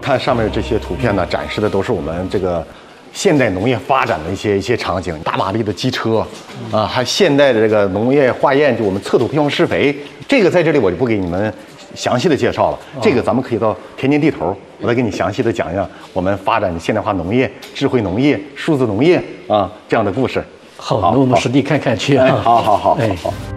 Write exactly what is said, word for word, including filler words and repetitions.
看上面这些图片呢，展示的都是我们这个现代农业发展的一些一些场景，大马力的机车，啊，还现代的这个农业化验，就我们测土平方施肥，这个在这里我就不给你们详细的介绍了，这个咱们可以到田间地头，我再给你详细的讲讲我们发展现代化农业、智慧农业、数字农业啊这样的故事。 好，那我们实地看看去啊。 好好好， 哎。 好。